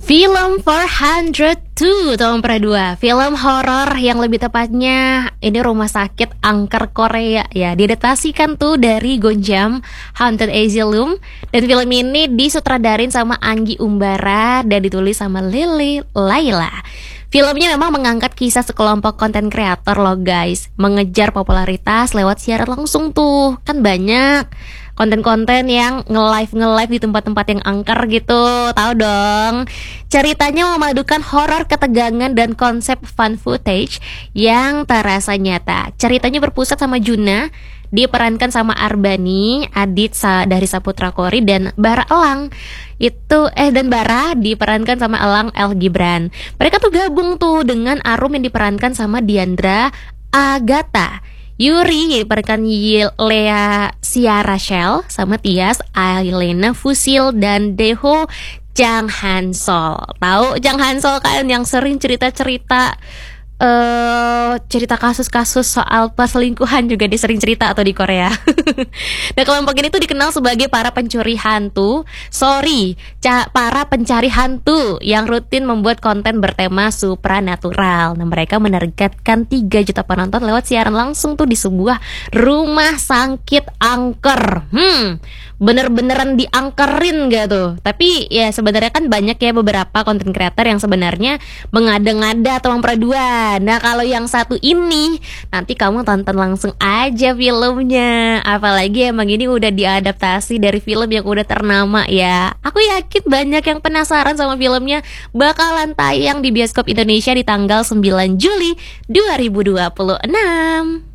Film 402 tahun pernah 2. Film horor yang lebih tepatnya ini rumah sakit angker Korea ya. Diadaptasikan tuh dari Gonjam Haunted Asylum. Dan film ini disutradarin sama Anggi Umbara dan ditulis sama Lily Laila. Filmnya memang mengangkat kisah sekelompok konten kreator loh guys, mengejar popularitas lewat siaran langsung tuh. Kan banyak konten-konten yang nge-live di tempat-tempat yang angker gitu. Tahu dong. Ceritanya memadukan horor, ketegangan, dan konsep fun footage yang terasa nyata. Ceritanya berpusat sama Juna, diperankan sama Arbani, Adit dari Saputra Kori, dan Bara Elang. Dan Bara diperankan sama Elang El Gibran. Mereka tuh gabung tuh dengan Arum yang diperankan sama Diandra Agatha. Yuri diperankan Lea Sia Rachel, sama Tias Ailena Fusil, dan Deho Jang Hansol. Tahu Jang Hansol kan yang sering cerita-cerita cerita kasus-kasus soal perselingkuhan juga dia sering cerita atau di Korea. Nah, kelompok ini tuh dikenal sebagai para pencari hantu para pencari hantu yang rutin membuat konten bertema supranatural. Nah, mereka menargetkan 3 juta penonton lewat siaran langsung tuh di sebuah rumah sakit angker. Bener-beneran diangkerin gak tuh? Tapi ya sebenarnya kan banyak ya beberapa konten creator yang sebenarnya mengada-ngada atau memperduan. Nah, kalau yang satu ini nanti kamu tonton langsung aja filmnya. Apalagi emang ini udah diadaptasi dari film yang udah ternama ya. Aku yakin banyak yang penasaran sama filmnya. Bakalan tayang di bioskop Indonesia di tanggal 9 Juli 2026.